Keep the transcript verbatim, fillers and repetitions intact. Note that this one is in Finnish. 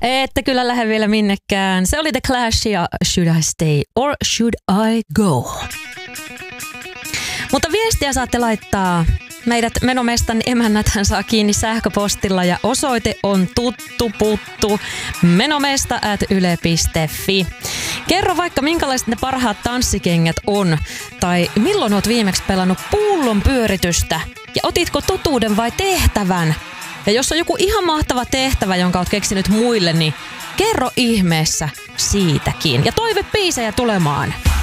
Ette kyllä lähde vielä minnekään. Se oli The Clash ja Should I Stay or Should I Go? Mutta viestiä saatte laittaa. Meidät Menomestan emännäthän saa kiinni sähköpostilla ja osoite on tuttu puttu menomesta at yle piste fi. Kerro vaikka minkälaiset ne parhaat tanssikengät on tai milloin oot viimeksi pelannut pullon pyöritystä ja otitko totuuden vai tehtävän? Ja jos on joku ihan mahtava tehtävä, jonka oot keksinyt muille, niin kerro ihmeessä siitäkin. Ja toivebiisejä tulemaan.